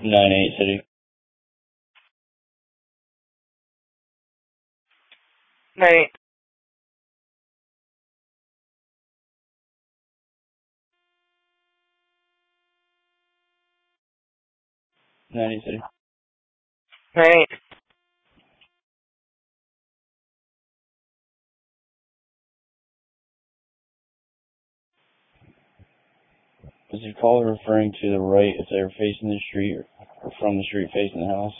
9-8 City. 9-8. 9-8 City. 9-8. Is your caller referring to the right if they're facing the street or from the street facing the house?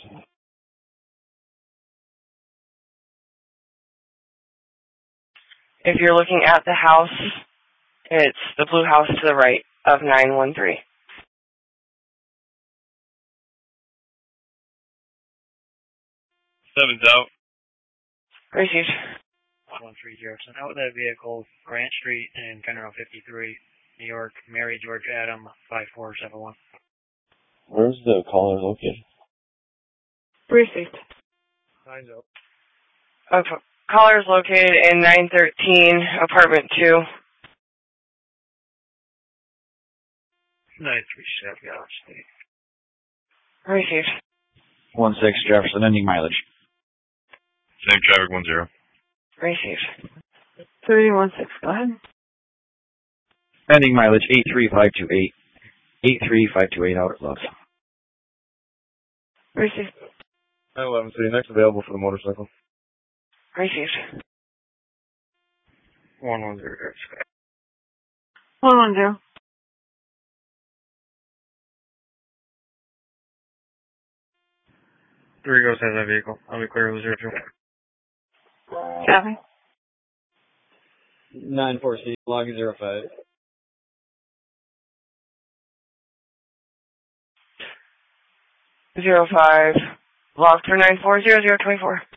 If you're looking at the house, it's the blue house to the right of 913. 7's out. Received. 130. Send out that vehicle, Grant Street and County Road 53, New York, Mary George Adam 5471. Where's the caller located? Received. 9's out. Caller is located in 913, apartment 2. 937, State. Received. 16 Jefferson, ending mileage. Same traffic, 10. Received. 316, go ahead. Ending mileage 83528. 83528 out at Loves. Received. 911 City, next available for the motorcycle. Received. 110. 110. Three goes has that vehicle. I'll be clear with 02. Copy. 9-4C, log 05. 05. Log 3940-024.